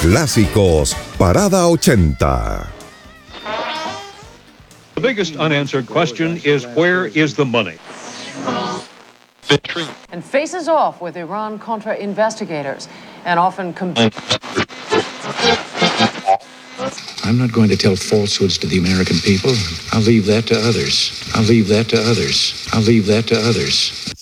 Clásicos Parada 80. The biggest unanswered question is, where is the money? And faces off with Iran-Contra investigators and often I'm not going to tell falsehoods to the American people. I'll leave that to others. I'll leave that to others. I'll leave that to others.